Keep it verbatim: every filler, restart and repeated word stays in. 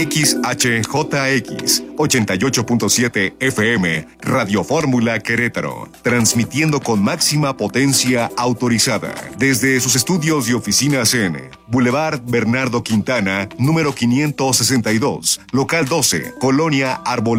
X H J X ochenta y ocho punto siete F M, Radio Fórmula Querétaro, transmitiendo con máxima potencia autorizada desde sus estudios y oficinas en Boulevard Bernardo Quintana, número quinientos sesenta y dos, local doce, Colonia Árbol.